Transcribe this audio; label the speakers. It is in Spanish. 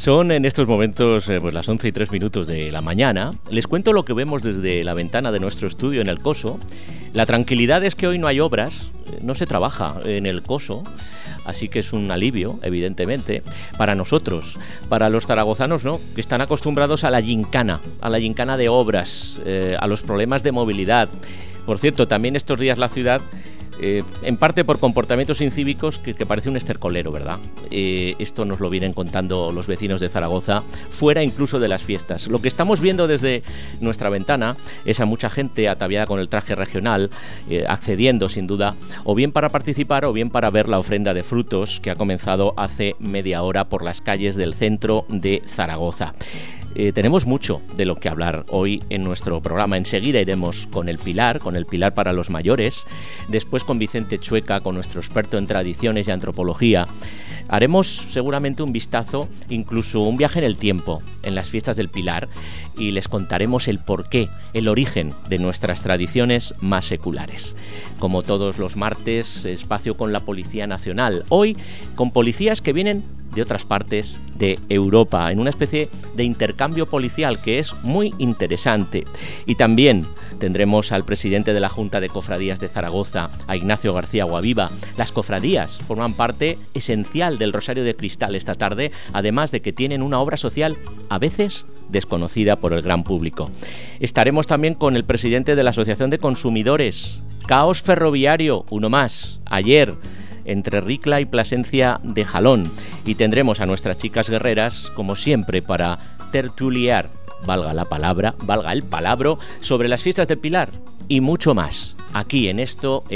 Speaker 1: Son en estos momentos pues las 11:03 de la mañana. Les cuento lo que vemos desde la ventana de nuestro estudio en el Coso. La tranquilidad es que hoy no hay obras, no se trabaja en el Coso, así que es un alivio, evidentemente, para nosotros. Para los zaragozanos, no, que están acostumbrados a la gincana de obras, a los problemas de movilidad. Por cierto, también estos días la ciudad, en parte por comportamientos incívicos que parece un estercolero, ¿verdad? Esto nos lo vienen contando los vecinos de Zaragoza, fuera incluso de las fiestas. Lo que estamos viendo desde nuestra ventana es a mucha gente ataviada con el traje regional, accediendo sin duda, o bien para participar o bien para ver la ofrenda de frutos que ha comenzado hace media hora por las calles del centro de Zaragoza. Tenemos mucho de lo que hablar hoy en nuestro programa. Enseguida iremos con el Pilar para los mayores, después con Vicente Chueca, con nuestro experto en tradiciones y antropología. Haremos seguramente un vistazo, incluso un viaje en el tiempo, en las fiestas del Pilar, y les contaremos el porqué, el origen de nuestras tradiciones más seculares. Como todos los martes, espacio con la Policía Nacional. Hoy con policías que vienen de otras partes de Europa, en una especie de intercambio policial que es muy interesante. Y también tendremos al presidente de la Junta de Cofradías de Zaragoza, a Ignacio García Guaviva. Las cofradías forman parte esencial del Rosario de Cristal esta tarde, además de que tienen una obra social a veces desconocida por el gran público. Estaremos también con el presidente de la Asociación de Consumidores. Caos ferroviario, uno más, ayer, entre Ricla y Plasencia de Jalón, y tendremos a nuestras chicas guerreras, como siempre, para tertuliar, valga la palabra, valga el palabro, sobre las fiestas del Pilar y mucho más, aquí en Esto